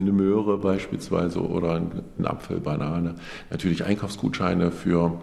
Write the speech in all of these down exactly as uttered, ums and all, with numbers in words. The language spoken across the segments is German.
Eine Möhre beispielsweise oder ein Apfel, Banane. Natürlich Einkaufsgutscheine für,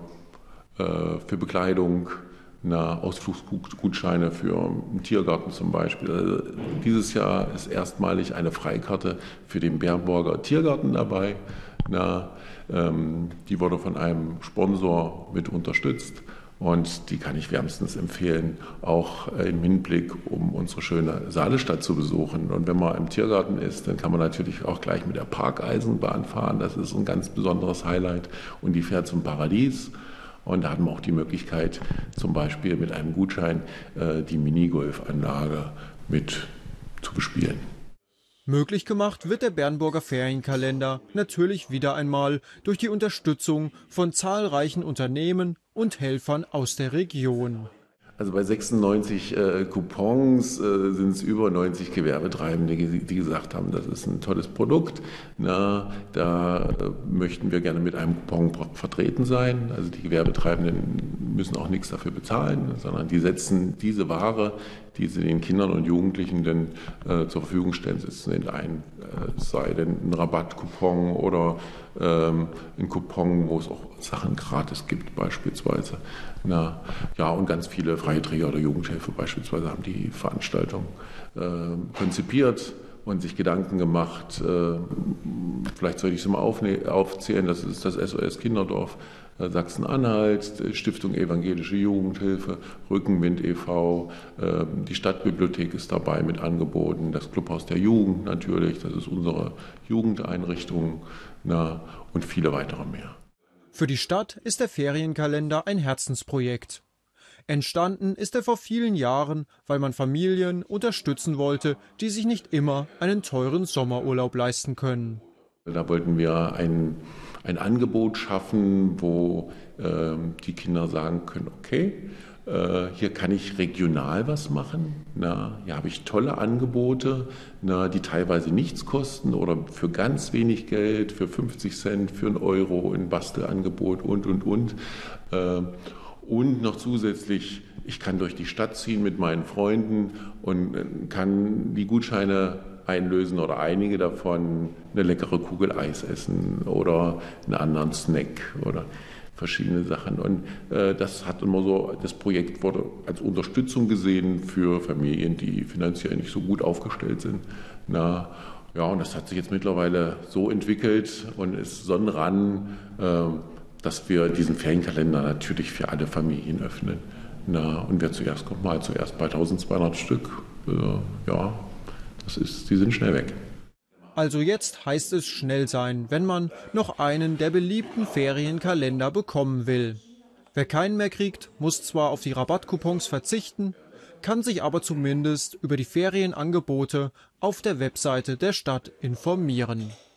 äh, für Bekleidung, na, Ausflugsgutscheine für einen Tiergarten zum Beispiel. Also dieses Jahr ist erstmalig eine Freikarte für den Bernburger Tiergarten dabei. Na, ähm, die wurde von einem Sponsor mit unterstützt. Und die kann ich wärmstens empfehlen, auch im Hinblick, um unsere schöne Saalestadt zu besuchen. Und wenn man im Tiergarten ist, dann kann man natürlich auch gleich mit der Parkeisenbahn fahren. Das ist ein ganz besonderes Highlight. Und die fährt zum Paradies. Und da hat man auch die Möglichkeit, zum Beispiel mit einem Gutschein äh, die Minigolfanlage mit zu bespielen. Möglich gemacht wird der Bernburger Ferienkalender natürlich wieder einmal durch die Unterstützung von zahlreichen Unternehmen und Helfern aus der Region. Also bei sechsundneunzig äh, Coupons äh, sind es über neunzig Gewerbetreibende, die, die gesagt haben, das ist ein tolles Produkt. Na, da äh, möchten wir gerne mit einem Coupon vertreten sein. Also die Gewerbetreibenden müssen auch nichts dafür bezahlen, sondern die setzen diese Ware, die sie den Kindern und Jugendlichen dann äh, zur Verfügung stellen, setzen in ein, äh, sei denn ein Rabattcoupon oder ähm, ein Coupon, wo es auch Sachen gratis gibt beispielsweise. Na, ja, und ganz viele Freiträger oder Jugendhilfe beispielsweise haben die Veranstaltung äh, konzipiert und sich Gedanken gemacht. Äh, vielleicht sollte ich es mal aufzählen, das ist das S O S Kinderdorf äh, Sachsen-Anhalt, Stiftung Evangelische Jugendhilfe, Rückenwind e V, äh, die Stadtbibliothek ist dabei mit angeboten, das Clubhaus der Jugend natürlich, das ist unsere Jugendeinrichtung, na, und viele weitere mehr. Für die Stadt ist der Ferienkalender ein Herzensprojekt. Entstanden ist er vor vielen Jahren, weil man Familien unterstützen wollte, die sich nicht immer einen teuren Sommerurlaub leisten können. Da wollten wir ein, ein Angebot schaffen, wo äh, die Kinder sagen können, okay, äh, hier kann ich regional was machen. Na, hier habe ich tolle Angebote, na, die teilweise nichts kosten oder für ganz wenig Geld, für fünfzig Cent, für einen Euro, ein Bastelangebot und, und, und. Äh, Und noch zusätzlich, ich kann durch die Stadt ziehen mit meinen Freunden und kann die Gutscheine einlösen oder einige davon eine leckere Kugel Eis essen oder einen anderen Snack oder verschiedene Sachen. Und äh, das hat immer so, das Projekt wurde als Unterstützung gesehen für Familien, die finanziell nicht so gut aufgestellt sind. Na, ja, und das hat sich jetzt mittlerweile so entwickelt und ist so ran, äh, dass wir diesen Ferienkalender natürlich für alle Familien öffnen. Na, und wer zuerst kommt, mal zuerst bei eintausendzweihundert Stück. Äh, ja, das ist, die sind schnell weg. Also jetzt heißt es schnell sein, wenn man noch einen der beliebten Ferienkalender bekommen will. Wer keinen mehr kriegt, muss zwar auf die Rabattcoupons verzichten, kann sich aber zumindest über die Ferienangebote auf der Webseite der Stadt informieren.